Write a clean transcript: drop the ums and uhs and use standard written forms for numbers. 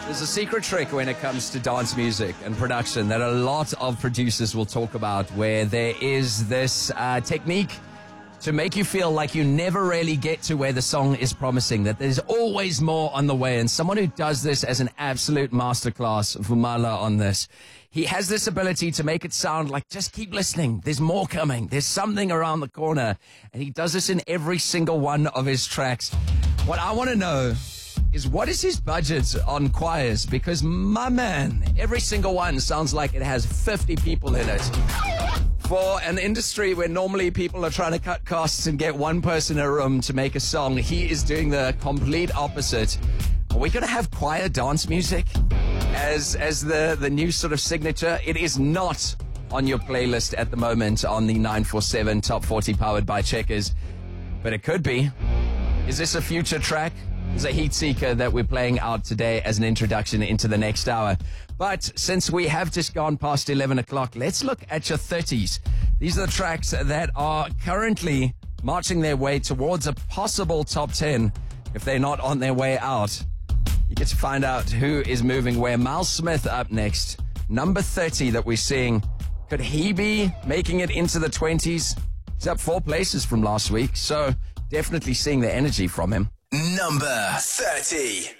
There's a secret trick when it comes to dance music and production that a lot of producers will talk about, where there is this technique to make you feel like you never really get to where the song is promising, that there's always more on the way. And someone who does this as an absolute masterclass, Vumala, on this, he has this ability to make it sound like, just keep listening, there's more coming, there's something around the corner. And he does this in every single one of his tracks. What I want to know is, what is his budget on choirs? Because, my man, every single one sounds like it has 50 people in it. For an industry where normally people are trying to cut costs and get one person in a room to make a song, he is doing the complete opposite. Are we going to have choir dance music as the new sort of signature? It is not on your playlist at the moment on the 947 Top 40 powered by Checkers, but it could be. Is this a future track? It's a heat seeker that we're playing out today as an introduction into the next hour. But since we have just gone past 11 o'clock, let's look at your 30s. These are the tracks that are currently marching their way towards a possible top 10 if they're not on their way out. You get to find out who is moving where. Miles Smith up next. Number 30 that we're seeing. Could he be making it into the 20s? He's up 4 places from last week, so definitely seeing the energy from him. Number 30.